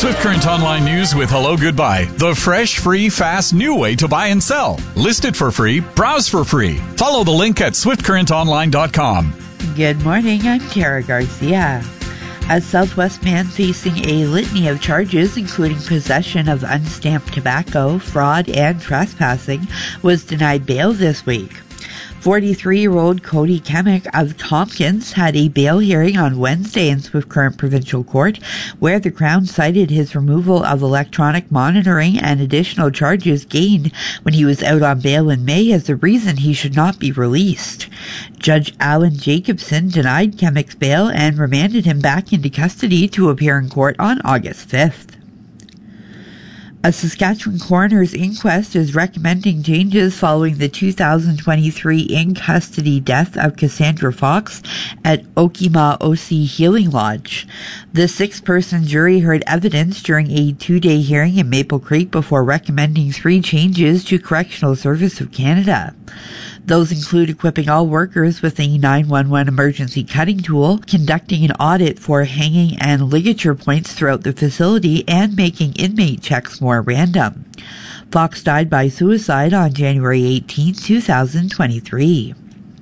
Swift Current Online News with Hello Goodbye. The fresh, free, fast, new way to buy and sell. List it for free. Browse for free. Follow the link at swiftcurrentonline.com. Good morning. I'm Tara Garcia. A Southwest man facing a litany of charges, including possession of unstamped tobacco, fraud, and trespassing, was denied bail this week. 43-year-old Cody Kemick of Tompkins had a bail hearing on Wednesday in Swift Current Provincial Court, where the Crown cited his removal of electronic monitoring and additional charges gained when he was out on bail in May as the reason he should not be released. Judge Alan Jacobson denied Kemick's bail and remanded him back into custody to appear in court on August 5th. A Saskatchewan coroner's inquest is recommending changes following the 2023 in-custody death of Cassandra Fox at Okima OC Healing Lodge. The 6-person jury heard evidence during a 2-day hearing in Maple Creek before recommending 3 changes to Correctional Service of Canada. Those include equipping all workers with a 911 emergency cutting tool, conducting an audit for hanging and ligature points throughout the facility, and making inmate checks more random. Fox died by suicide on January 18, 2023.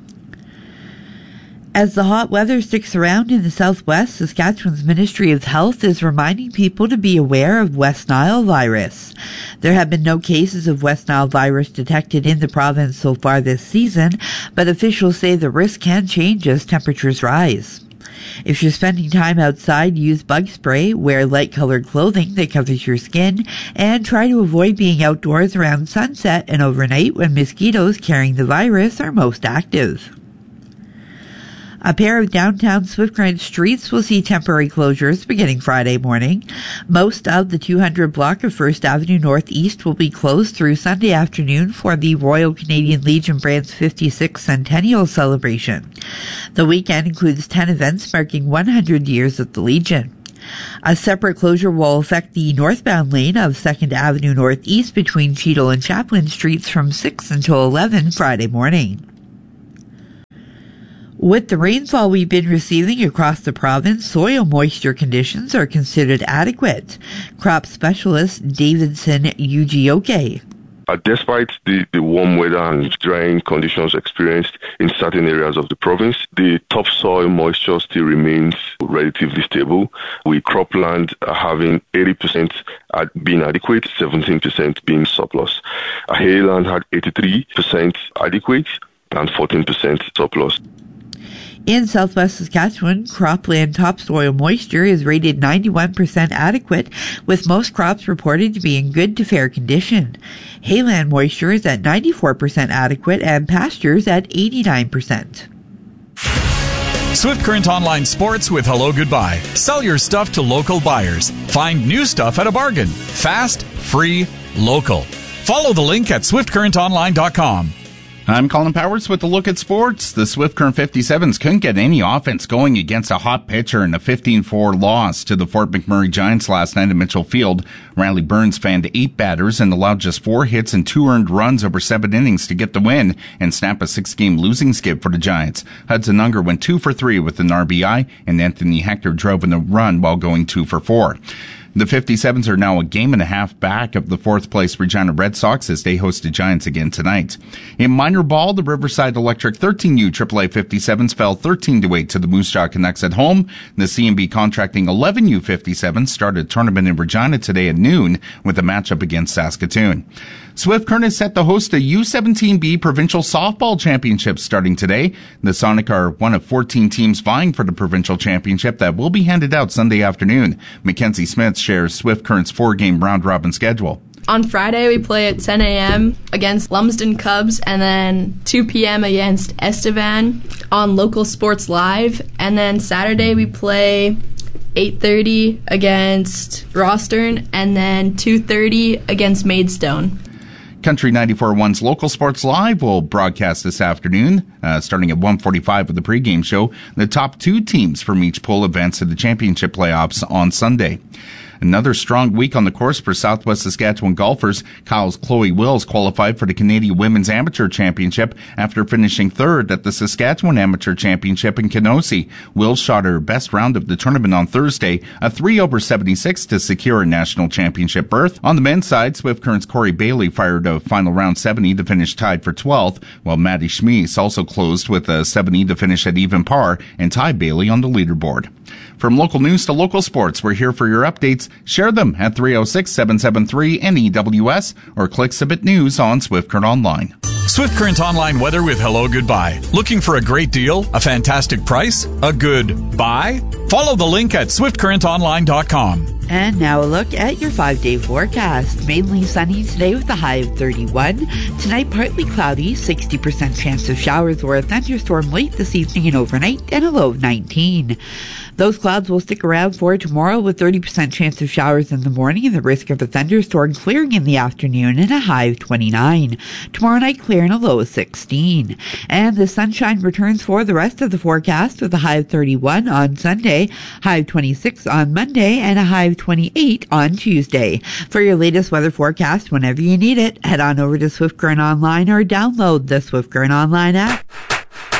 As the hot weather sticks around in the southwest, Saskatchewan's Ministry of Health is reminding people to be aware of West Nile virus. There have been no cases of West Nile virus detected in the province so far this season, but officials say the risk can change as temperatures rise. If you're spending time outside, use bug spray, wear light-colored clothing that covers your skin, and try to avoid being outdoors around sunset and overnight when mosquitoes carrying the virus are most active. A pair of downtown Swift Current streets will see temporary closures beginning Friday morning. Most of the 200 block of 1st Avenue Northeast will be closed through Sunday afternoon for the Royal Canadian Legion brand's 56th centennial celebration. The weekend includes 10 events marking 100 years of the Legion. A separate closure will affect the northbound lane of 2nd Avenue Northeast between Cheadle and Chaplin Streets from 6 until 11 Friday morning. With the rainfall we've been receiving across the province, soil moisture conditions are considered adequate. Crop specialist Davidson Ugioke. Despite the warm weather and drying conditions experienced in certain areas of the province, the topsoil moisture still remains relatively stable, with cropland having 80% being adequate, 17% being surplus. Hayland had 83% adequate and 14% surplus. In southwest Saskatchewan, cropland topsoil moisture is rated 91% adequate, with most crops reported to be in good to fair condition. Hayland moisture is at 94% adequate and pastures at 89%. Swift Current Online Sports with Hello Goodbye. Sell your stuff to local buyers. Find new stuff at a bargain. Fast, free, local. Follow the link at swiftcurrentonline.com. I'm Colin Powers with a look at sports. The Swift Current 57s couldn't get any offense going against a hot pitcher in a 15-4 loss to the Fort McMurray Giants last night at Mitchell Field. Riley Burns fanned 8 batters and allowed just 4 hits and 2 earned runs over 7 innings to get the win and snap a 6-game losing skid for the Giants. Hudson Unger went 2 for 3 with an RBI, and Anthony Hector drove in a run while going 2 for 4. The 57s are now a game and a half back of the 4th-place Regina Red Sox as they host the Giants again tonight. In minor ball, the Riverside Electric 13U AAA 57s fell 13-8 to the Moose Jaw Canucks at home. The CMB Contracting 11U 57s started a tournament in Regina today at noon with a matchup against Saskatoon. Swift Current is set to host a U17B Provincial Softball Championship starting today. The Sonic are one of 14 teams vying for the Provincial Championship that will be handed out Sunday afternoon. Mackenzie Smith shares Swift Current's 4-game round-robin schedule. On Friday, we play at 10 a.m. against Lumsden Cubs, and then 2 p.m. against Estevan on Local Sports Live. And then Saturday, we play 8:30 against Rostern, and then 2:30 against Maidstone. Country 94.1's Local Sports Live will broadcast this afternoon, starting at 1:45 with the pregame show. The top 2 teams from each pool advance to the championship playoffs on Sunday. Another strong week on the course for Southwest Saskatchewan golfers. Kyle's Chloe Wills qualified for the Canadian Women's Amateur Championship after finishing third at the Saskatchewan Amateur Championship in Kenosee. Wills shot her best round of the tournament on Thursday, a 3/76 to secure a national championship berth. On the men's side, Swift Current's Corey Bailey fired a final round 70 to finish tied for 12th, while Maddie Schmies also closed with a 70 to finish at even par and tie Bailey on the leaderboard. From local news to local sports, we're here for your updates. Share them at 306-773-NEWS or click Submit News on Swift Current Online. Swift Current Online weather with Hello Goodbye. Looking for a great deal? A fantastic price? A good buy? Follow the link at swiftcurrentonline.com. And now a look at your 5-day forecast. Mainly sunny today with a high of 31. Tonight, partly cloudy, 60% chance of showers or a thunderstorm late this evening and overnight, and a low of 19. Those clouds will stick around for tomorrow with 30% chance of showers in the morning and the risk of a thunderstorm clearing in the afternoon and a high of 29. Tomorrow night, clear and a low of 16. And the sunshine returns for the rest of the forecast with a high of 31 on Sunday, high of 26 on Monday, and a high of 28 on Tuesday. For your latest weather forecast, whenever you need it, head on over to Swift Current Online or download the Swift Current Online app.